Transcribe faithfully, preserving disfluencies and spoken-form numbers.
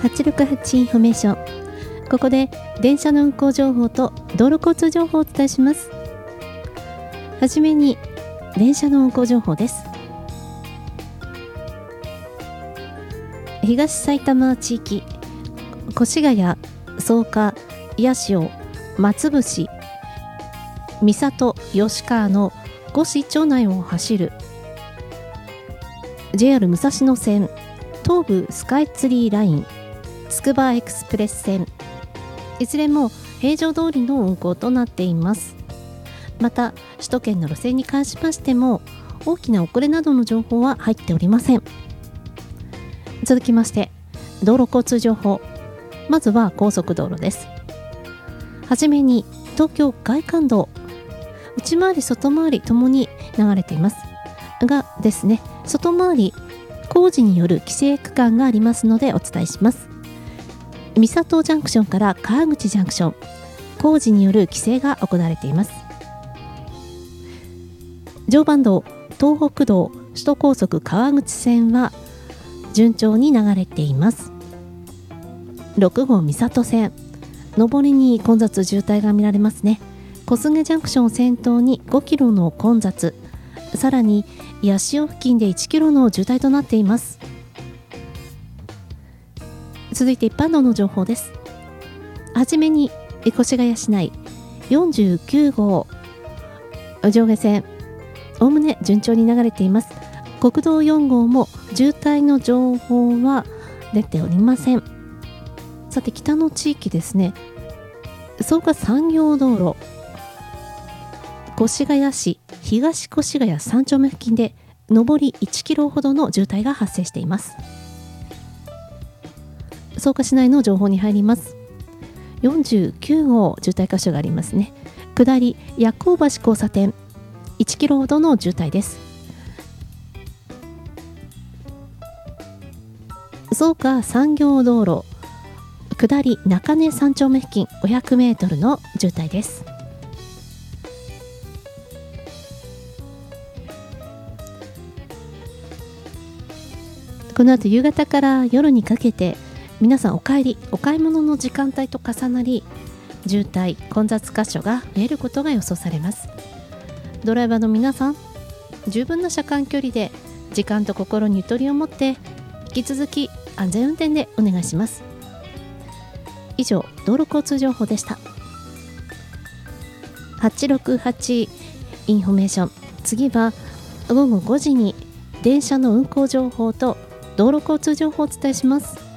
はちろくはちインフォメーション。ここで電車の運行情報と道路交通情報をお伝えします。はじめに電車の運行情報です。東埼玉地域、越谷、草加、八潮、松伏、三郷、吉川のご市町内を走る ジェイアール 武蔵野線、東武スカイツリーライン、つくばエクスプレス線、いずれも平常通りの運行となっています。また首都圏の路線に関しましても大きな遅れなどの情報は入っておりません。続きまして道路交通情報。まずは高速道路です。はじめに東京外環道、内回り外回りともに流れていますがですね、外回り工事による規制区間がありますのでお伝えします。三郷ジャンクションから川口ジャンクション、工事による規制が行われています。常磐道、東北道、首都高速川口線は順調に流れています。ろく号三郷線、上りに混雑渋滞が見られますね。小菅ジャンクションを先頭にごキロの混雑、さらに八潮付近でいちキロの渋滞となっています。続いて一般道の情報です。はじめに越谷市内よんじゅうきゅう号上下線、おおむね順調に流れています。国道よん号も渋滞の情報は出ておりません。さて北の地域ですね、草加産業道路、越谷市東越谷さん丁目付近で上りいちキロほどの渋滞が発生しています。草加市内の情報に入ります。よんじゅうきゅう号渋滞箇所がありますね。下り夜行橋交差点いちキロほどの渋滞です。草加産業道路下り中根さん丁目付近ごひゃくメートルの渋滞です。この後夕方から夜にかけて皆さんお帰りお買い物の時間帯と重なり渋滞混雑箇所が増えることが予想されます。ドライバーの皆さん、十分な車間距離で時間と心にゆとりを持って引き続き安全運転でお願いします。以上、道路交通情報でした。はちろくはちインフォメーション。次はごごごじに電車の運行情報と道路交通情報をお伝えします。